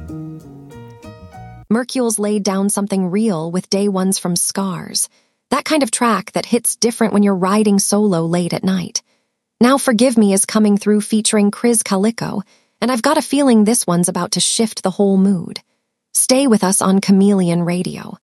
Mercules laid down something real with Day Ones from Scars. That kind of track that hits different when you're riding solo late at night. Now Forgive Me is coming through featuring Chris Calico, and I've got a feeling this one's about to shift the whole mood. Stay with us on Chameleon Radio.